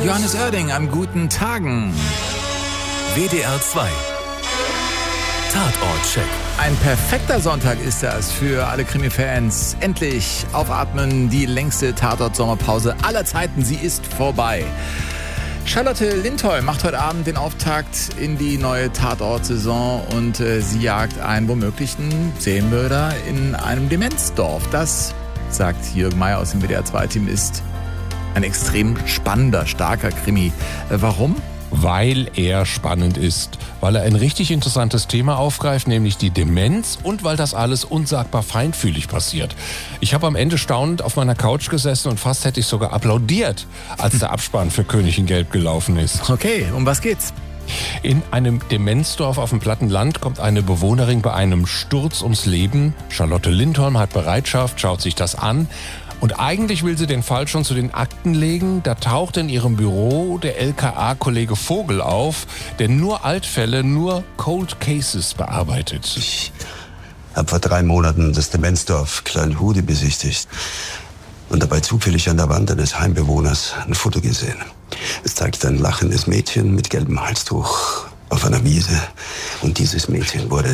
Johannes Oerding an guten Tagen. WDR 2 Tatortcheck. Ein perfekter Sonntag ist das für alle Krimi-Fans. Endlich aufatmen, die längste Tatort-Sommerpause aller Zeiten. Sie ist vorbei. Charlotte Lindholm macht heute Abend den Auftakt in die neue Tatort-Saison und sie jagt einen womöglichen Serienmörder in einem Demenzdorf. Das, sagt Jürgen Meyer aus dem WDR 2-Team, ist ein extrem spannender, starker Krimi. Warum? Weil er spannend ist, weil er ein richtig interessantes Thema aufgreift, nämlich die Demenz, und weil das alles unsagbar feinfühlig passiert. Ich habe am Ende staunend auf meiner Couch gesessen und fast hätte ich sogar applaudiert, als der Abspann für König in Gelb gelaufen ist. Okay, um was geht's? In einem Demenzdorf auf dem platten Land kommt eine Bewohnerin bei einem Sturz ums Leben. Charlotte Lindholm hat Bereitschaft, schaut sich das an. Und eigentlich will sie den Fall schon zu den Akten legen. Da taucht in ihrem Büro der LKA-Kollege Vogel auf, der nur Altfälle, nur Cold Cases bearbeitet. Ich habe vor 3 Monaten das Demenzdorf Kleinhude besichtigt und dabei zufällig an der Wand eines Heimbewohners ein Foto gesehen. Es zeigt ein lachendes Mädchen mit gelbem Halstuch auf einer Wiese. Und dieses Mädchen wurde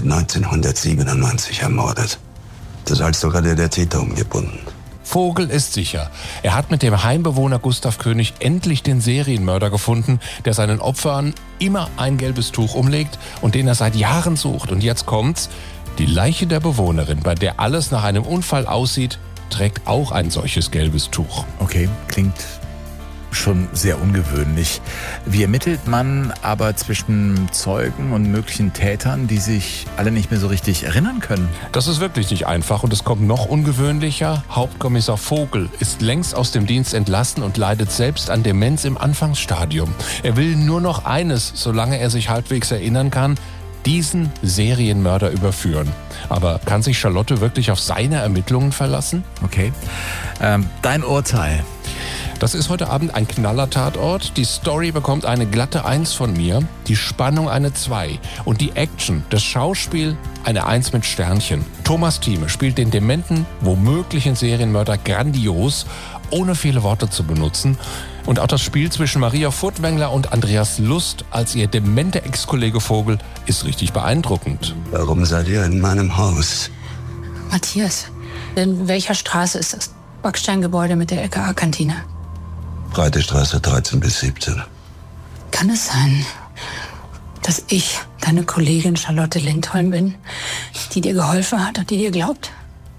1997 ermordet. Das Halstuch hatte der Täter umgebunden. Vogel ist sicher. Er hat mit dem Heimbewohner Gustav König endlich den Serienmörder gefunden, der seinen Opfern immer ein gelbes Tuch umlegt und den er seit Jahren sucht. Und jetzt kommt's. Die Leiche der Bewohnerin, bei der alles nach einem Unfall aussieht, trägt auch ein solches gelbes Tuch. Okay, klingt schon sehr ungewöhnlich. Wie ermittelt man aber zwischen Zeugen und möglichen Tätern, die sich alle nicht mehr so richtig erinnern können? Das ist wirklich nicht einfach und es kommt noch ungewöhnlicher. Hauptkommissar Vogel ist längst aus dem Dienst entlassen und leidet selbst an Demenz im Anfangsstadium. Er will nur noch eines, solange er sich halbwegs erinnern kann: diesen Serienmörder überführen. Aber kann sich Charlotte wirklich auf seine Ermittlungen verlassen? Okay. Dein Urteil? Das ist heute Abend ein Knaller-Tatort. Die Story bekommt eine glatte 1 von mir, die Spannung eine 2 und die Action, das Schauspiel eine 1 mit Sternchen. Thomas Thieme spielt den dementen, womöglichen Serienmörder grandios, ohne viele Worte zu benutzen. Und auch das Spiel zwischen Maria Furtwängler und Andreas Lust als ihr dementer Ex-Kollege Vogel ist richtig beeindruckend. Warum seid ihr in meinem Haus? Matthias, in welcher Straße ist das Backsteingebäude mit der LKA-Kantine? Breite Straße 13 bis 17. Kann es sein, dass ich deine Kollegin Charlotte Lindholm bin, die dir geholfen hat und die dir glaubt?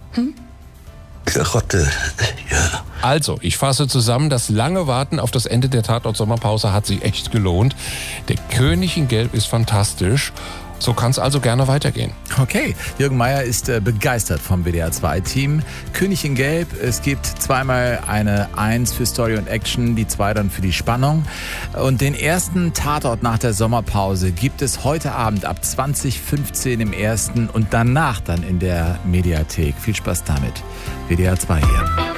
Charlotte, ja. Also, ich fasse zusammen, das lange Warten auf das Ende der Tatort-Sommerpause hat sich echt gelohnt. Der König in Gelb ist fantastisch. So kann es also gerne weitergehen. Okay, Jürgen Meyer ist begeistert vom WDR 2-Team. König in Gelb, es gibt zweimal eine 1 für Story und Action, die 2 dann für die Spannung. Und den ersten Tatort nach der Sommerpause gibt es heute Abend ab 20:15 im ersten und danach dann in der Mediathek. Viel Spaß damit. WDR 2 hier.